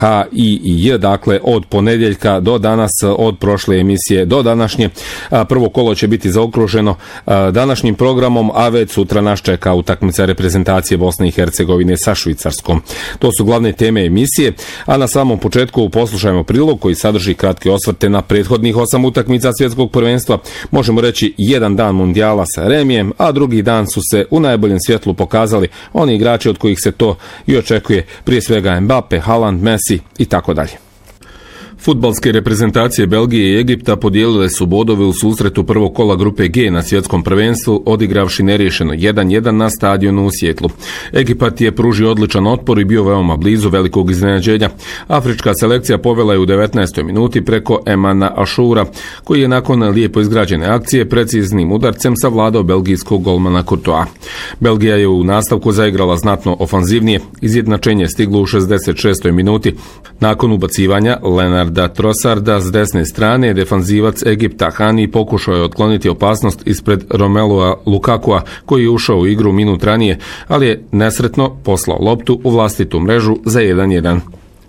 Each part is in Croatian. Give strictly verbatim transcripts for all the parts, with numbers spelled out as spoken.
H I J, dakle od ponedjeljka do danas, od prošle emisije do današnje. Prvo kolo će biti zaokruženo današnjim programom, a već sutra nas čeka utakmica reprezentacije Bosne i Hercegovine sa Švicarskom. To su glavne teme emisije, a na samom početku poslušajmo prilog koji sadrži kratke osvrte na prethodnih osam utakmica svjetskog prvenstva. Možemo reći jedan dan mundijala sa remijem, a drugi dan su se u najboljem svjetlu pokazali oni igrači od kojih se to i očekuje, prije svega Mbappe, Haaland, Messi i tako dalje. Fudbalske reprezentacije Belgije i Egipta podijelile su bodove u susretu prvog kola grupe G na svjetskom prvenstvu, odigravši neriješeno jedan jedan na stadionu u Sijetlu. Egipat je pružio odličan otpor i bio veoma blizu velikog iznenađenja. Afrička selekcija povela je u devetnaestoj minuti preko Emana Ašura, koji je nakon lijepo izgrađene akcije preciznim udarcem savladao belgijskog golmana Courtois. Belgija je u nastavku zaigrala znatno ofanzivnije. Izjednačenje stiglo u šezdeset šestoj minuti nakon ubacivanja Lenarda da Trossarda s desne strane. Defanzivac Egipta Hani pokušao je otkloniti opasnost ispred Romelua Lukakua, koji je ušao u igru minut ranije, ali je nesretno poslao loptu u vlastitu mrežu za jedan jedan.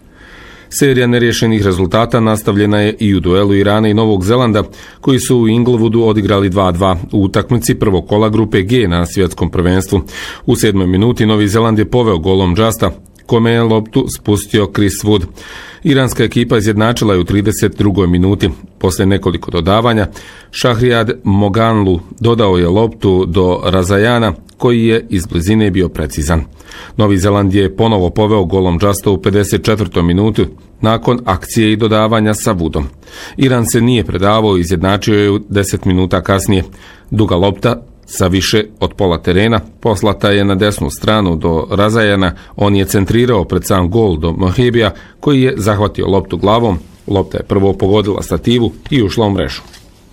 Serija neriješenih rezultata nastavljena je i u duelu Irana i Novog Zelanda, koji su u Inglewoodu odigrali dva dva u utakmici prvog kola grupe G na svjetskom prvenstvu. U sedmoj minuti Novi Zeland je poveo golom Justa, kome je loptu spustio Chris Wood. Iranska ekipa izjednačila je u trideset drugoj minuti. Poslije nekoliko dodavanja, Šahrijad Moganlu dodao je loptu do Razajana, koji je iz blizine bio precizan. Novi Zeland je ponovo poveo golom Justa u pedeset četvrtoj minuti nakon akcije i dodavanja sa Woodom. Iran se nije predavao i izjednačio je u deset minuta kasnije. Duga lopta sa više od pola terena poslata je na desnu stranu do Razajana. On je centrirao pred sam gol do Mohibija, koji je zahvatio loptu glavom. Lopta je prvo pogodila stativu i ušla u mrežu.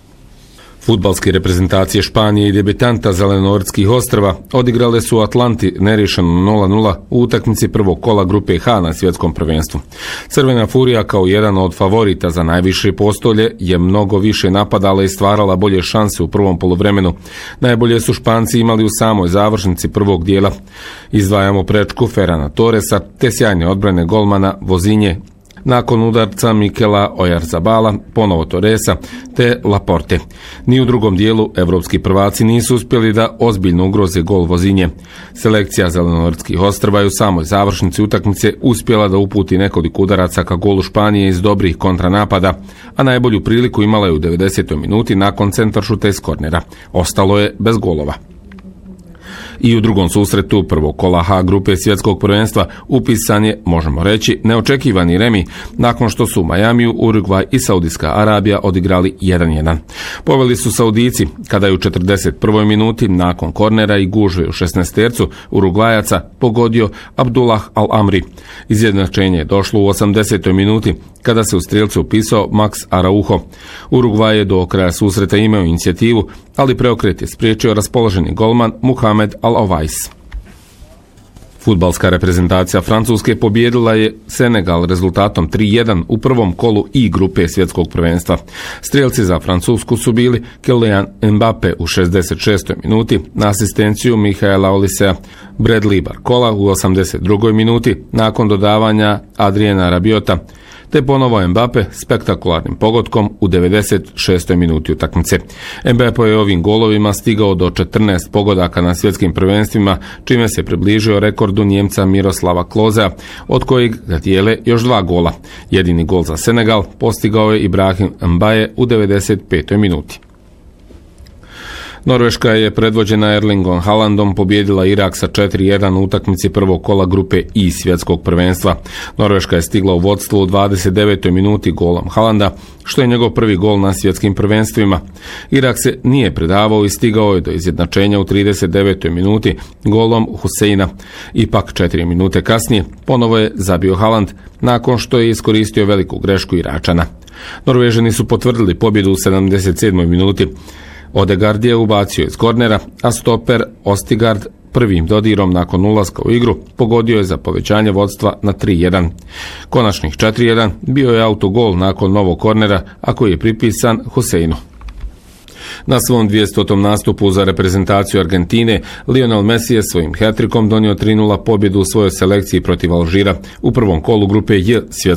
Fudbalske reprezentacije Španije i debitanta Zelenortskih ostrva odigrale su u Atlanti neriješeno nula nula u utakmici prvog kola grupe H na svjetskom prvenstvu. Crvena furija kao jedan od favorita za najviše postolje je mnogo više napadala i stvarala bolje šanse u prvom poluvremenu. Najbolje su Španci imali u samoj završnici prvog dijela. Izdvajamo prečku Ferrana Torresa te sjajne odbrane golmana Vozinje nakon udarca Mikela Oyarzabala, ponovo Torresa te Laporte. Ni u drugom dijelu evropski prvaci nisu uspjeli da ozbiljno ugroze gol Vozinje. Selekcija Zelenortskih ostrva je u samoj završnici utakmice uspjela da uputi nekoliko udaraca ka golu Španije iz dobrih kontranapada, a najbolju priliku imala je u devedesetoj minuti nakon centaršuta iz kornera. Ostalo je bez golova. I u drugom susretu prvog kola H grupe svjetskog prvenstva upisan je, možemo reći, neočekivani remi nakon što su u Majamiju, Urugvaj i Saudijska Arabija odigrali jedan jedan. Poveli su Saudici kada je u četrdeset prvoj minuti nakon kornera i gužve u šesnaestercu Urugvajaca pogodio Abdullah Al-Amri. Izjednačenje je došlo u osamdesetoj minuti kada se u strijelcu upisao Max Araujo. Urugvaj je do kraja susreta imao inicijativu, ali preokret je spriječio raspoloženi golman Muhamed Al-Ovais. Fudbalska reprezentacija Francuske pobijedila je Senegal rezultatom tri jedan u prvom kolu I grupe svjetskog prvenstva. Strijelci za Francusku su bili Kylian Mbappe u šezdeset šestoj minuti na asistenciju Michaela Olisea, Bradley Barcola u osamdeset drugoj minuti nakon dodavanja Adriana Rabiota, te ponovo Mbappe spektakularnim pogodkom u devedeset šestoj minuti utakmice. Mbappe je ovim golovima stigao do četrnaest pogodaka na svjetskim prvenstvima, čime se približio rekordu Njemca Miroslava Klosea, od kojeg ga dijele još dva gola. Jedini gol za Senegal postigao je Ibrahim Mbaye u devedeset petoj minuti. Norveška je predvođena Erlingom Haalandom pobijedila Irak sa četiri jedan u utakmici prvog kola grupe I svjetskog prvenstva. Norveška je stigla u vodstvo u dvadeset devetoj minuti golom Haalanda, što je njegov prvi gol na svjetskim prvenstvima. Irak se nije predavao i stigao je do izjednačenja u trideset devetoj minuti golom Huseina. Ipak četiri minute kasnije ponovo je zabio Haaland nakon što je iskoristio veliku grešku Iračana. Norvežani su potvrdili pobjedu u sedamdeset sedmoj minuti. Odegaard je ubacio iz kornera, a stoper Ostigard prvim dodirom nakon ulaska u igru pogodio je za povećanje vodstva na tri jedan. Konačnih četiri jedan bio je autogol nakon novog kornera, a koji je pripisan Huseinu. Na svom dvjestotom nastupu za reprezentaciju Argentine, Lionel Messi je svojim hat-trickom donio tri nula pobjedu u svojoj selekciji protiv Alžira u prvom kolu grupe J svjetskog